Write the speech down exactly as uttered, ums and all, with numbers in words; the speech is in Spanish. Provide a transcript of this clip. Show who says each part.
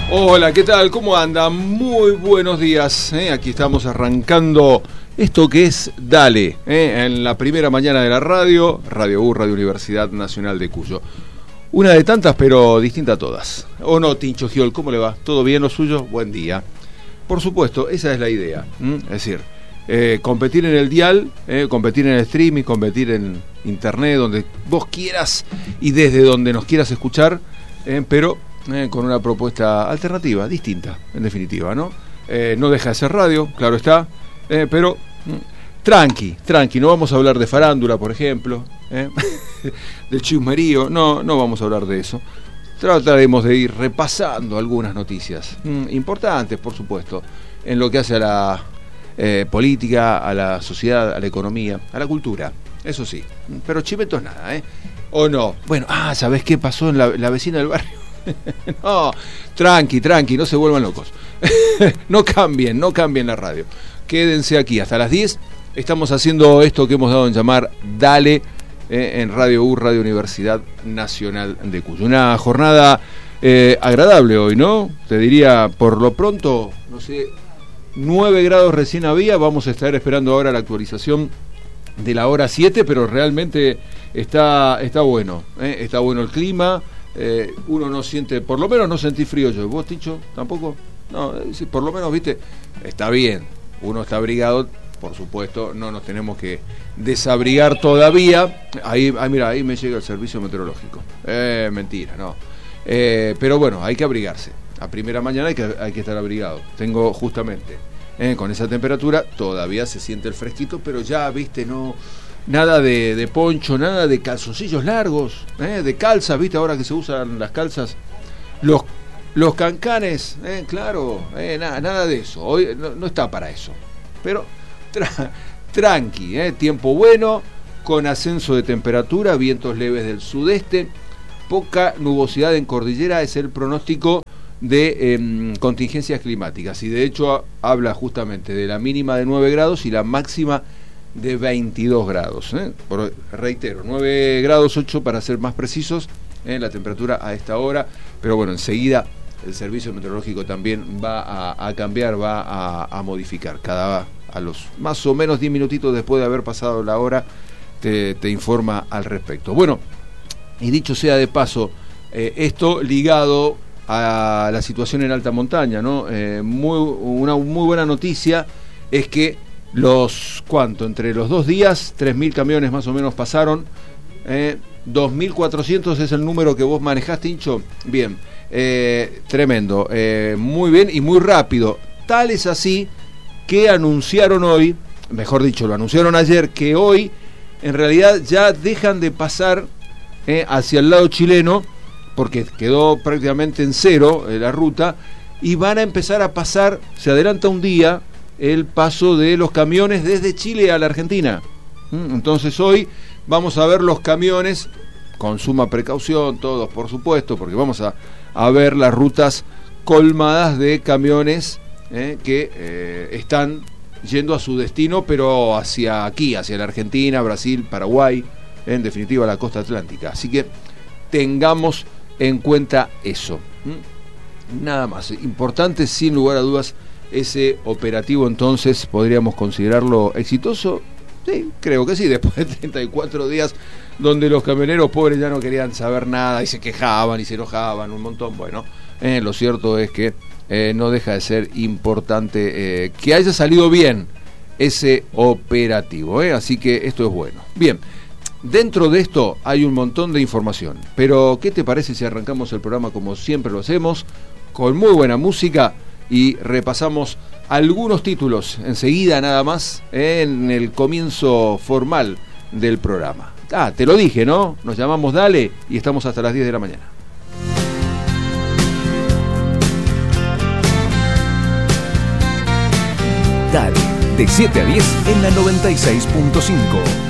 Speaker 1: Hola, ¿qué tal? ¿Cómo andan? Muy buenos días. ¿eh? Aquí estamos arrancando esto que es Dale, ¿eh? en la primera mañana de la radio, Radio U, Radio Universidad Nacional de Cuyo. Una de tantas, pero distinta a todas. ¿O no, Tincho Giol? ¿Cómo le va? ¿Todo bien lo suyo? Buen día. Por supuesto, esa es la idea. ¿m? Es decir, eh, competir en el dial, eh, competir en el streaming, competir en internet, donde vos quieras y desde donde nos quieras escuchar, eh, pero... Eh, con una propuesta alternativa, distinta, en definitiva, ¿no? Eh, no deja de ser radio, claro está, eh, pero mm, tranqui, tranqui, no vamos a hablar de farándula, por ejemplo, ¿eh? del chismerío, no, no vamos a hablar de eso. Trataremos de ir repasando algunas noticias mm, importantes, por supuesto, en lo que hace a la eh, política, a la sociedad, a la economía, a la cultura, eso sí, pero chimetos nada, ¿eh? ¿O no? Bueno, ah, ¿sabés qué pasó en la, la vecina del barrio? No, tranqui, tranqui, no se vuelvan locos. No cambien, no cambien la radio. Quédense aquí hasta las diez. Estamos haciendo esto que hemos dado en llamar Dale eh, en Radio U, Radio Universidad Nacional de Cuyo. Una jornada eh, agradable hoy, ¿no? Te diría, por lo pronto, no sé, nueve grados recién había. Vamos a estar esperando ahora la actualización de la hora siete, pero realmente está, está bueno, ¿eh? Está bueno el clima. Eh, uno no siente, por lo menos no sentí frío yo. ¿Vos, Ticho, tampoco? No, eh, sí, por lo menos, viste, está bien, uno está abrigado, por supuesto, no nos tenemos que desabrigar todavía. Ahí, ahí mira, ahí me llega el servicio meteorológico. Eh, mentira, no. Eh, pero bueno, hay que abrigarse. A primera mañana hay que, hay que estar abrigado. Tengo justamente, eh, con esa temperatura, todavía se siente el fresquito, pero ya, viste, no... Nada de, de poncho, nada de calzoncillos largos, ¿eh? De calzas, ¿viste? Ahora que se usan las calzas. Los, los cancanes, ¿eh? Claro, ¿eh? Nada, nada de eso. Hoy no, no está para eso. Pero tra- tranqui, ¿eh? Tiempo bueno, con ascenso de temperatura, vientos leves del sudeste, poca nubosidad en cordillera, es el pronóstico de eh, contingencias climáticas. Y de hecho a, habla justamente de la mínima de nueve grados y la máxima de veintidós grados, ¿eh? Por, reitero, nueve grados ocho para ser más precisos, ¿eh? La temperatura a esta hora, pero bueno, enseguida el servicio meteorológico también va a, a cambiar, va a, a modificar, cada a los más o menos diez minutitos después de haber pasado la hora te, te informa al respecto. Bueno, y dicho sea de paso, eh, esto ligado a la situación en alta montaña, ¿no? Eh, muy, una muy buena noticia es que Los, ¿cuánto? Entre los dos días, tres mil camiones más o menos pasaron, eh, dos mil cuatrocientos es el número que vos manejaste, Hincho. Bien, eh, tremendo, eh, muy bien y muy rápido. Tal es así que anunciaron hoy, mejor dicho, lo anunciaron ayer, que hoy en realidad ya dejan de pasar eh, hacia el lado chileno, porque quedó prácticamente en cero eh, la ruta, y van a empezar a pasar, se adelanta un día, el paso de los camiones desde Chile a la Argentina. Entonces hoy vamos a ver los camiones con suma precaución, todos por supuesto, porque vamos a, a ver las rutas colmadas de camiones eh, que eh, están yendo a su destino, pero hacia aquí, hacia la Argentina, Brasil, Paraguay, en definitiva la costa atlántica. Así que tengamos en cuenta eso. Nada más, importante sin lugar a dudas. Ese operativo entonces podríamos considerarlo exitoso. Sí, creo que sí, después de treinta y cuatro días donde los camioneros pobres ya no querían saber nada y se quejaban y se enojaban un montón. Bueno, eh, lo cierto es que eh, no deja de ser importante eh, que haya salido bien ese operativo, eh, así que esto es bueno. Bien, dentro de esto hay un montón de información, pero ¿qué te parece si arrancamos el programa como siempre lo hacemos, con muy buena música? Y repasamos algunos títulos enseguida nada más en el comienzo formal del programa. Ah, te lo dije, ¿no? Nos llamamos Dale y estamos hasta las diez de la mañana.
Speaker 2: Dale, de siete a diez en la noventa y seis punto cinco.